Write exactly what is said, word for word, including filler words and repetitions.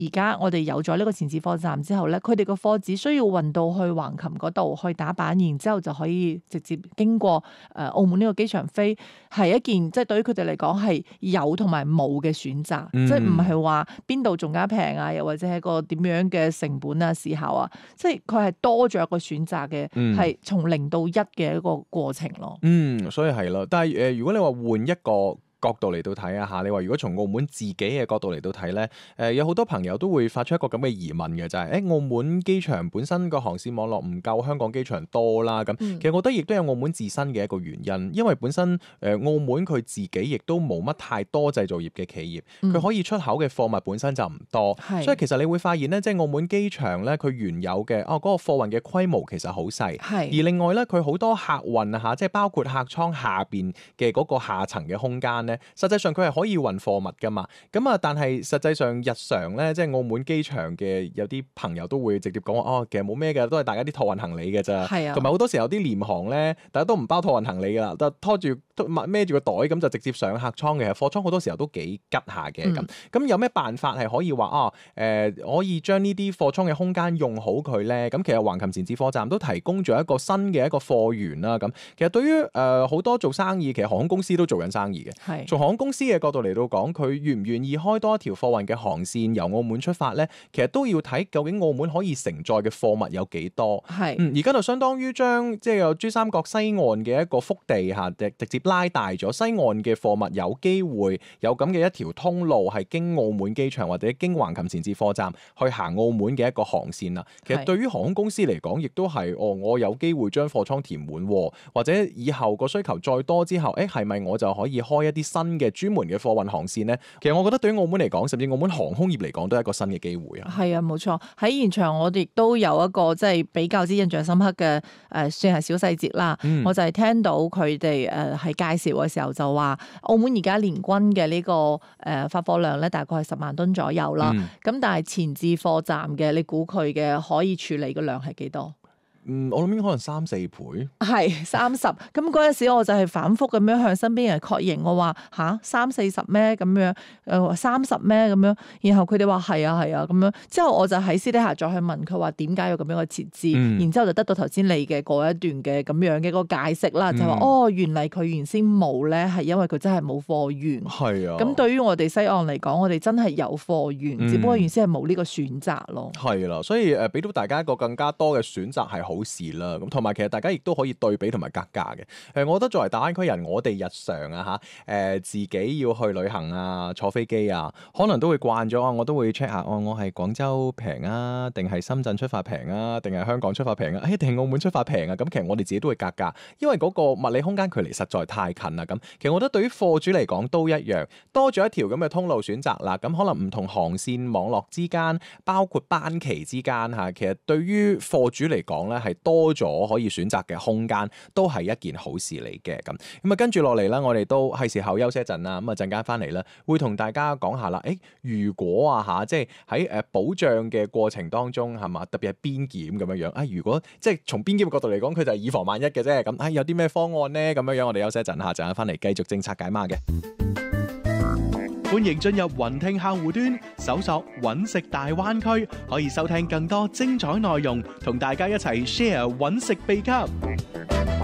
而家我哋有咗呢個前置貨站之後咧，佢哋個貨只需要運到去橫琴嗰度去打板，然之後就可以直接經過誒澳門呢個機場飛，係一件即係對於佢哋嚟講係有同埋冇嘅選擇，嗯、即係唔係話邊度仲加平啊，又或者係個點樣嘅成本啊、時效啊，即係佢係多咗一個選擇嘅，係從零到一嘅一個過程咯。 嗯，所以係咯，但係誒、呃，如果你話換一個角度嚟到睇啊嚇，你話如果從澳門自己嘅角度嚟到睇咧，誒、呃、有好多朋友都會發出一個咁嘅疑問嘅，就係、是、誒澳門機場本身個航線網絡唔夠香港機場多啦，咁其實我覺得亦都有澳門自身嘅一個原因，因為本身誒、呃、澳門佢自己亦都冇乜太多製造業嘅企業，佢、嗯、可以出口嘅貨物本身就唔多，是所以其實你會發現咧，即係澳門機場咧，佢原有嘅哦嗰、那個貨運嘅規模其實好細，是而另外咧佢好多客運啊嚇，即係包括客艙下邊嘅嗰個下層嘅空間咧。實際上佢係可以運貨物噶嘛，咁啊，但係實際上日常咧，即係澳門機場嘅有啲朋友都會直接講話，哦，其實冇咩嘅，都係大家啲託運行李嘅咋，同埋好多時候啲廉航咧，大家都唔包託運行李噶啦，都拖住孭住個袋咁就直接上客艙嘅，貨艙好多時候都幾吉下嘅咁。咁、嗯、有咩辦法係可以話啊？誒、呃，可以將呢啲貨艙嘅空間用好佢咧？咁其實橫琴前置貨站都提供咗一個新嘅一個貨源啦。咁其實對於誒好多做生意，其實航空公司都做緊生意嘅，從航空公司嘅角度嚟到講，佢願唔願意開多一條貨運嘅航線由澳門出發咧？其實都要睇究竟澳門可以承載嘅貨物有幾多。係，嗯，而家就相當於將即係有珠三角西岸嘅一個腹地嚇，直直接拉大咗，西岸嘅貨物有機會有咁嘅一條通路係經澳門機場或者經橫琴前置貨站去行澳門嘅一個航線啦。其實對於航空公司嚟講，亦都係哦，我有機會將貨艙填滿，或者以後個需求再多之後，誒係咪我就可以開一啲新嘅專門嘅貨運航線咧？其實我覺得對於澳門嚟講，甚至澳門航空業嚟講，都係一個新嘅機會啊！係啊，冇錯。喺現場我哋都有一個即係比較之印象深刻嘅誒、呃，算係小細節啦。嗯、我就係聽到佢哋誒喺介紹嘅時候就話，澳門而家年均嘅呢、這個誒、呃、發貨量咧，大概係十萬噸左右啦。咁、嗯、但係前置貨站嘅，你估佢嘅可以處理嘅量係幾多？嗯，我諗應該可能三四倍，係三十。咁嗰陣時我就係反覆咁樣向身邊人確認，我話吓三四十咩咁樣，誒三十咩咁樣，然後佢哋話係啊係啊咁樣。之後我就喺私底下再去問佢話點解要咁樣嘅設置，嗯、然之後就得到頭先你嘅嗰一段嘅咁樣嘅一個解釋啦，就話、嗯、哦原嚟佢原先冇咧，係因為佢真係冇貨源。係啊。咁對於我哋西岸嚟講，我哋真係有貨源，嗯、只不過原先係冇呢個選擇咯。係啦，所以誒俾到大家一個更加多嘅選擇係好事啦，咁同埋其實大家亦都可以對比同埋格價嘅。誒，我覺得作為大灣區人，我哋日常啊嚇，誒自己要去旅行啊，坐飛機啊，可能都會慣咗啊，我都會 check 下，哦，我係廣州平啊，定係深圳出發平啊，定係香港出發平啊，誒定係澳門出發平啊？咁其實我哋自己都會格價，因為嗰個物理空間距離實在太近啦。咁其實我覺得對於貨主嚟講都一樣，多咗一條咁嘅通路選擇啦。咁可能唔同航線網絡之間，包括班期之間嚇，其實對於貨主嚟講咧係多多咗可以選擇嘅空間，都係一件好事嚟嘅。咁咁啊，跟住落嚟啦，我哋都係時候休息一陣啦。咁啊，陣間翻嚟啦，會同大家講下啦。誒，如果啊嚇，即係喺誒保障嘅過程當中係嘛，特別係邊檢咁樣樣啊。如果即係從邊檢嘅角度嚟講，佢就係以防萬一嘅啫。咁啊，有啲咩方案咧？咁樣樣，我哋休息一陣下，陣間翻嚟繼續政策解碼嘅。歡迎進入雲聽客戶端，搜索揾食大灣區，可以收聽更多精彩內容，同大家一齊 share 揾食秘笈。